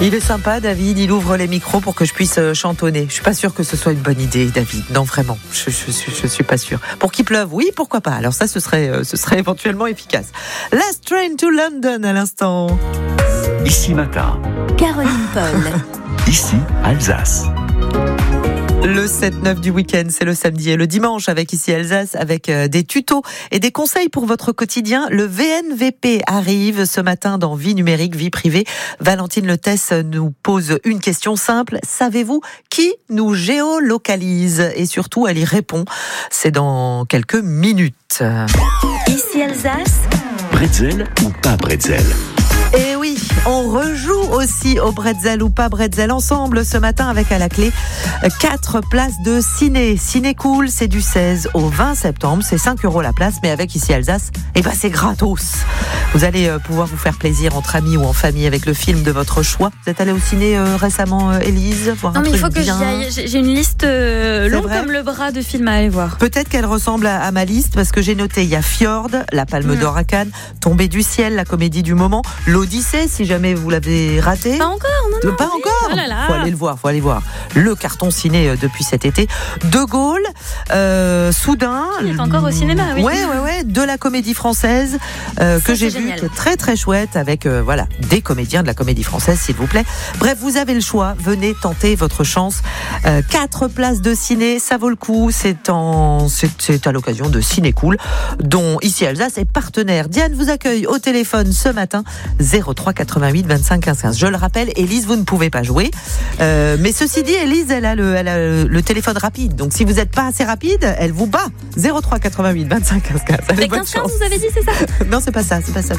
Il est sympa, David, il ouvre les micros pour que je puisse chantonner. Je suis pas sûre que ce soit une bonne idée, David. Non, vraiment, je suis pas sûre. Pour qu'il pleuve, oui, pourquoi pas. Alors ça, ce serait éventuellement efficace. Last Train to London à l'instant. Ici Matin, Caroline Paul. Ici Alsace. Le 7-9 du week-end, c'est le samedi et le dimanche avec Ici Alsace, avec des tutos et des conseils pour votre quotidien. Le VNVP arrive ce matin dans Vie numérique, vie privée. Valentine Letesse nous pose une question simple. Savez-vous qui nous géolocalise? Et surtout, elle y répond. C'est dans quelques minutes. Ici Alsace. Bretzel ou pas bretzel? Et oui, on rejoue aussi au bretzel ou pas bretzel ensemble ce matin avec à la clé 4 places de ciné. Ciné Cool, c'est du 16 au 20 septembre, c'est 5 € la place, mais avec Ici Alsace, c'est gratos. Vous allez pouvoir vous faire plaisir entre amis ou en famille avec le film de votre choix. Vous êtes allé au ciné récemment, Élise, voir un truc bien? Non, mais il faut que j'y aille. J'ai une liste longue comme le bras de films à aller voir. Peut-être qu'elle ressemble à ma liste parce que j'ai noté, il y a Fjord, la Palme d'Or à Cannes, Tombée du ciel, la comédie du moment, l'Odyssée, si jamais vous l'avez raté. Pas encore, non. Pas encore. Oh là là. Faut aller le voir. Le carton ciné depuis cet été. De Gaulle, Soudain. Il est encore au cinéma, oui. Ouais, de la comédie française que j'ai vu, qui est très très chouette avec des comédiens de la comédie française, s'il vous plaît. Bref, vous avez le choix. Venez tenter votre chance. 4 places de ciné, ça vaut le coup. C'est à l'occasion de Ciné Cool, dont Ici Alsace est partenaire. Diane vous accueille au téléphone ce matin. 03 88 25 15 15. Je le rappelle, Élise, vous ne pouvez pas jouer. Mais ceci dit, Élise, elle a le téléphone rapide. Donc si vous n'êtes pas assez rapide, elle vous bat. 03 88 25 15 15. Allez, Mais bonne 15 chance. vous avez dit, c'est ça? Non, c'est pas ça.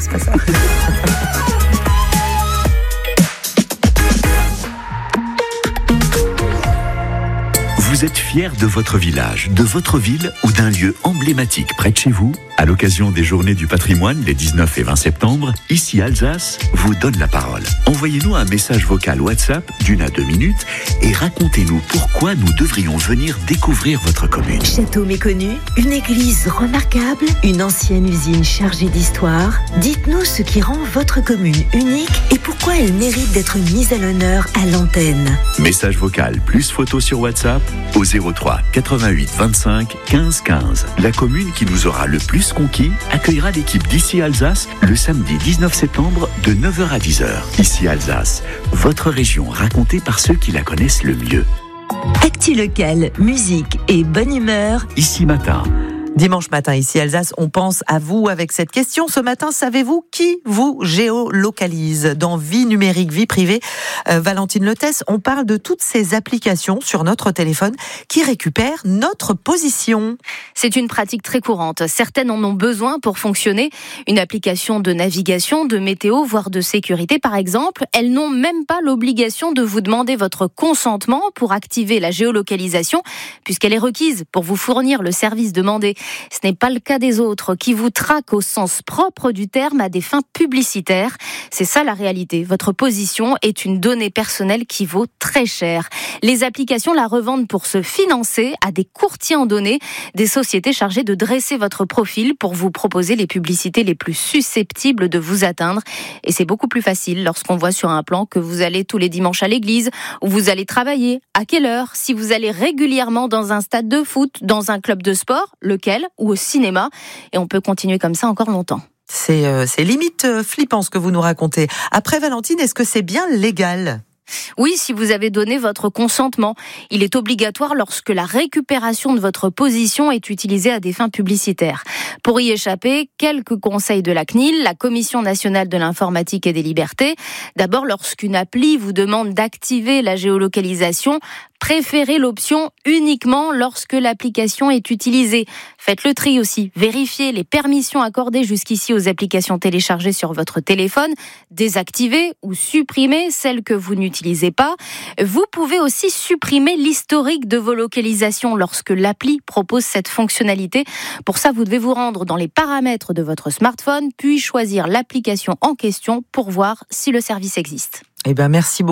Vous êtes fier de votre village, de votre ville ou d'un lieu emblématique près de chez vous? À l'occasion des Journées du patrimoine, les 19 et 20 septembre, Ici Alsace vous donne la parole. Envoyez-nous un message vocal WhatsApp d'1 à 2 minutes et racontez-nous pourquoi nous devrions venir découvrir votre commune. Château méconnu, une église remarquable, une ancienne usine chargée d'histoire. Dites-nous ce qui rend votre commune unique et pourquoi elle mérite d'être mise à l'honneur à l'antenne. Message vocal plus photo sur WhatsApp au 03 88 25 15 15. La commune qui nous aura le plus conquis accueillera l'équipe d'Ici Alsace le samedi 19 septembre de 9h à 10h. Ici Alsace, votre région racontée par ceux qui la connaissent le mieux. Actu locale, musique et bonne humeur. Ici Matin. Dimanche matin, Ici Alsace, on pense à vous avec cette question. Ce matin, savez-vous qui vous géolocalise? Dans Vie numérique, vie privée, Valentine Letesse, on parle de toutes ces applications sur notre téléphone qui récupèrent notre position. C'est une pratique très courante. Certaines en ont besoin pour fonctionner. Une application de navigation, de météo, voire de sécurité, par exemple. Elles n'ont même pas l'obligation de vous demander votre consentement pour activer la géolocalisation, puisqu'elle est requise pour vous fournir le service demandé. Ce n'est pas le cas des autres qui vous traquent au sens propre du terme à des fins publicitaires. C'est ça la réalité. Votre position est une donnée personnelle qui vaut très cher. Les applications la revendent pour se financer à des courtiers en données, des sociétés chargées de dresser votre profil pour vous proposer les publicités les plus susceptibles de vous atteindre. Et c'est beaucoup plus facile lorsqu'on voit sur un plan que vous allez tous les dimanches à l'église, où vous allez travailler, à quelle heure, si vous allez régulièrement dans un stade de foot, dans un club de sport, lequel, ou au cinéma, et on peut continuer comme ça encore longtemps. C'est limite flippant ce que vous nous racontez. Après, Valentine, est-ce que c'est bien légal ? Oui, si vous avez donné votre consentement. Il est obligatoire lorsque la récupération de votre position est utilisée à des fins publicitaires. Pour y échapper, quelques conseils de la CNIL, la Commission nationale de l'informatique et des libertés. D'abord, lorsqu'une appli vous demande d'activer la géolocalisation, préférez l'option uniquement lorsque l'application est utilisée. Faites le tri aussi. Vérifiez les permissions accordées jusqu'ici aux applications téléchargées sur votre téléphone. Désactivez ou supprimez celles que vous n'utilisez pas. Vous pouvez aussi supprimer l'historique de vos localisations lorsque l'appli propose cette fonctionnalité. Pour ça, vous devez vous rendre dans les paramètres de votre smartphone, puis choisir l'application en question pour voir si le service existe. Merci beaucoup.